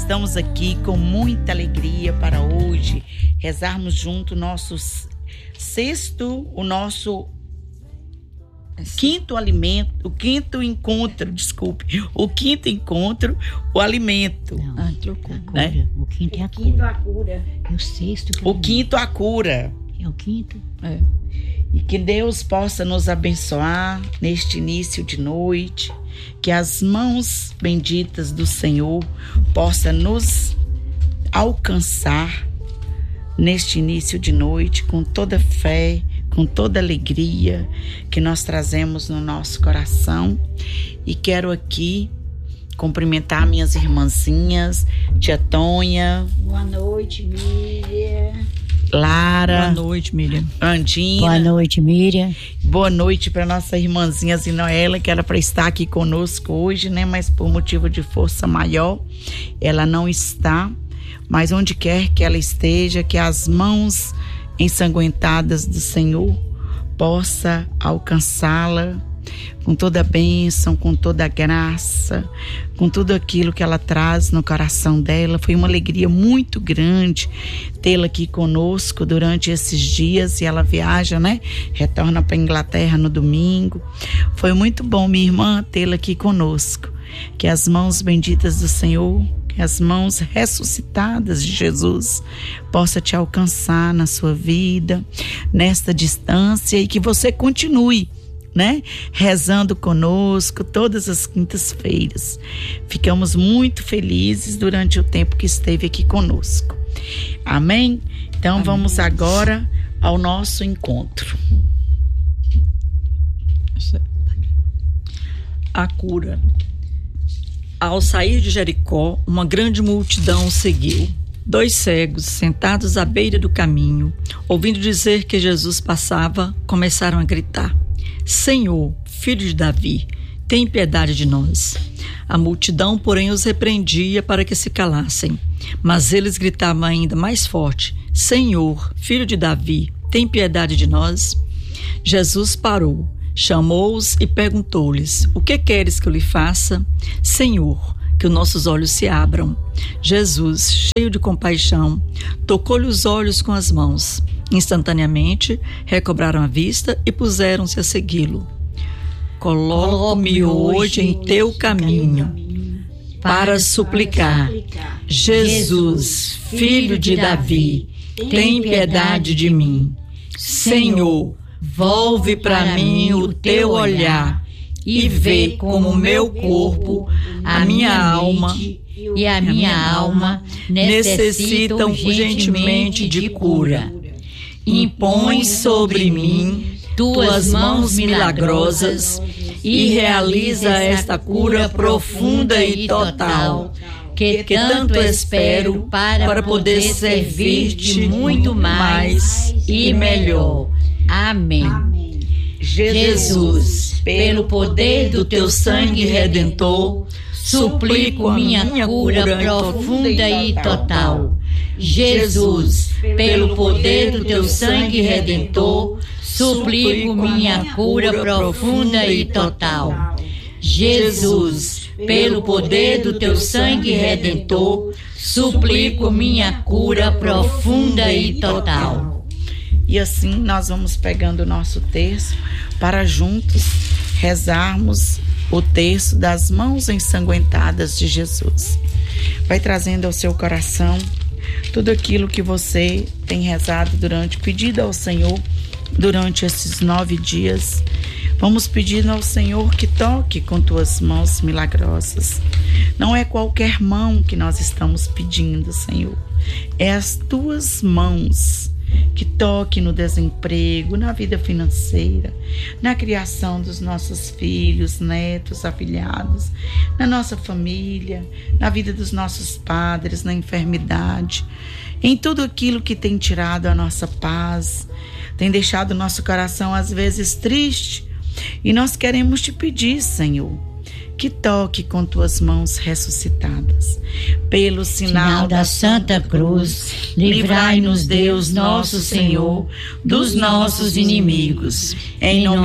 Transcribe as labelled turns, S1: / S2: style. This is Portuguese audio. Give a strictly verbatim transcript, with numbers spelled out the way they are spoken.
S1: Estamos aqui com muita alegria para hoje rezarmos junto o nosso sexto, o nosso quinto alimento, o quinto encontro, desculpe, o quinto encontro, o alimento.
S2: Não,
S1: ah,
S2: trocou.
S1: Né?
S2: O quinto é a
S3: quinto
S2: cura.
S3: a cura.
S2: E o sexto que é
S1: O quinto a cura.
S2: É o quinto?
S1: É. E que Deus possa nos abençoar neste início de noite, que as mãos benditas do Senhor possam nos alcançar neste início de noite com toda fé, com toda alegria que nós trazemos no nosso coração. E quero aqui cumprimentar minhas irmãzinhas, tia Tonha.
S3: Boa noite, Miriam.
S1: Lara.
S4: Boa noite, Miriam.
S1: Andina.
S2: Boa noite, Miriam.
S1: Boa noite para nossa irmãzinha Zinoela, que era para estar aqui conosco hoje, né? Mas por motivo de força maior, ela não está. Mas onde quer que ela esteja, que as mãos ensanguentadas do Senhor possa alcançá-la com toda a bênção, com toda a graça, com tudo aquilo que ela traz no coração dela. Foi uma alegria muito grande tê-la aqui conosco durante esses dias, e ela viaja, né? Retorna para a Inglaterra no domingo. Foi muito bom, minha irmã, tê-la aqui conosco. Que as mãos benditas do Senhor, que as mãos ressuscitadas de Jesus possa te alcançar na sua vida, nesta distância, e que você continue, né, rezando conosco todas as quintas-feiras. Ficamos muito felizes durante o tempo que esteve aqui conosco. Amém? Então Amém. Vamos agora ao nosso encontro.
S4: A cura. Ao sair de Jericó, uma grande multidão o seguiu. Dois cegos, sentados à beira do caminho, ouvindo dizer que Jesus passava, começaram a gritar: Senhor, filho de Davi, tem piedade de nós. A multidão, porém, os repreendia para que se calassem. Mas eles gritavam ainda mais forte: Senhor, filho de Davi, tem piedade de nós. Jesus parou, chamou-os e perguntou-lhes: O que queres que eu lhe faça? Senhor, que os nossos olhos se abram. Jesus, cheio de compaixão, tocou-lhe os olhos com as mãos. Instantaneamente, recobraram a vista e puseram-se a segui-lo. Coloca-me hoje em teu caminho para suplicar. Jesus, filho de Davi, tem piedade de mim. Senhor, volve para mim o teu olhar e vê como meu corpo, a minha alma
S2: e a minha alma
S4: necessitam urgentemente de cura. Impõe sobre mim tuas mãos milagrosas e realiza esta cura profunda e total, que tanto espero para poder servir-te muito mais e melhor.
S2: Amém.
S4: Jesus, pelo poder do teu sangue redentor, suplico minha cura profunda e total. Jesus, pelo poder do teu sangue redentor, suplico minha cura profunda e total. Jesus, pelo poder do teu sangue redentor, suplico minha cura profunda e total.
S1: E assim nós vamos pegando o nosso terço para juntos rezarmos o terço das mãos ensanguentadas de Jesus. Vai trazendo ao seu coração tudo aquilo que você tem rezado durante, pedido ao Senhor durante esses nove dias. Vamos pedindo ao Senhor que toque com tuas mãos milagrosas. Não é qualquer mão que nós estamos pedindo, Senhor. É as tuas mãos que toque no desemprego, na vida financeira, na criação dos nossos filhos, netos, afilhados, na nossa família, na vida dos nossos padres, na enfermidade, em tudo aquilo que tem tirado a nossa paz, tem deixado o nosso coração às vezes triste. E nós queremos te pedir, Senhor, que toque com tuas mãos ressuscitadas. Pelo sinal,
S2: sinal da Santa Cruz, livrai-nos Deus nosso Senhor dos nossos inimigos. Em nome